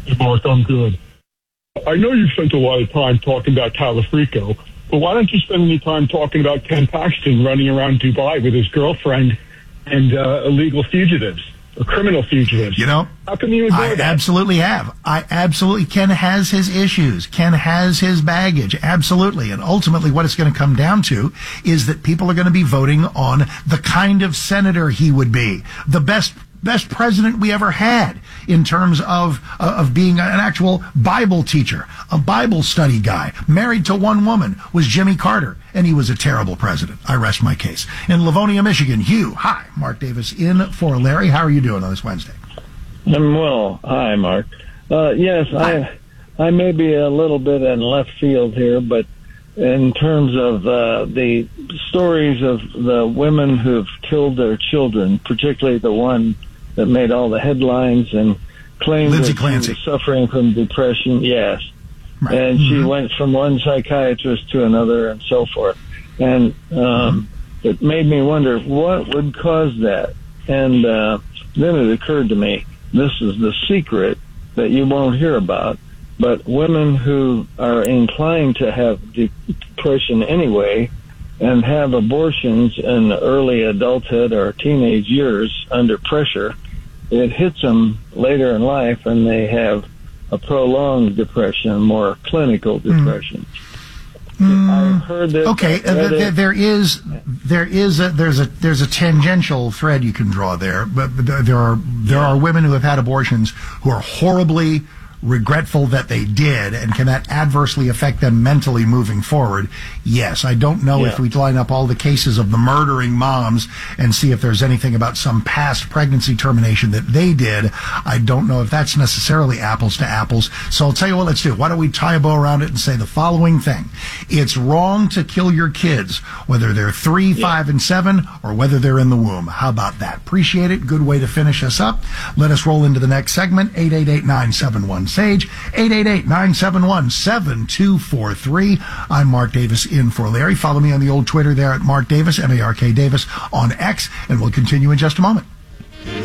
Hey, Mark, I'm good. I know you've spent a lot of time talking about Talafrico, but why don't you spend any time talking about Ken Paxton running around Dubai with his girlfriend and illegal fugitives, or criminal fugitives? You know, how come you ignore that? Absolutely have. Ken has his issues. Ken has his baggage. Absolutely. And ultimately what it's going to come down to is that people are going to be voting on the kind of senator he would be. The best president we ever had in terms of being an actual Bible teacher, a Bible study guy, married to one woman, was Jimmy Carter, and he was a terrible president. I rest my case. In Livonia, Michigan, Hugh. Hi, Mark Davis in for Larry. How are you doing on this Wednesday? I'm well. Hi, Mark. Yes, I may be a little bit in left field here, but in terms of the stories of the women who've killed their children, particularly the one that made all the headlines and claimed Lindsay that Clancy she was suffering from depression. Yes. Right. And she went from one psychiatrist to another and so forth. And it made me wonder what would cause that. And then it occurred to me, this is the secret that you won't hear about. But women who are inclined to have depression anyway and have abortions in early adulthood or teenage years under pressure, it hits them later in life and they have a prolonged depression, more clinical depression. I heard that. Okay, there's a tangential thread you can draw there, but there are women who have had abortions who are horribly regretful that they did, and can that adversely affect them mentally moving forward? Yes. I don't know if we line up all the cases of the murdering moms and see if there's anything about some past pregnancy termination that they did. I don't know if that's necessarily apples to apples. So I'll tell you what, let's do. Why don't we tie a bow around it and say the following thing. It's wrong to kill your kids, whether they're 3, 5, and 7, or whether they're in the womb. How about that? Appreciate it. Good way to finish us up. Let us roll into the next segment. 888-971-SAGE, 888-971-7243. I'm Mark Davis in for Larry. Follow me on the old Twitter there at Mark Davis, M-A-R-K Davis on X, and we'll continue in just a moment.